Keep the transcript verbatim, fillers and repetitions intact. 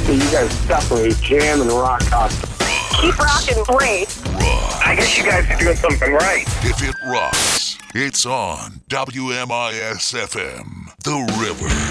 that you guys separate jam and rock constantly. Keep rocking, great. Rock. I guess you guys are doing something right. If it rocks, it's on W M I S F M, The River.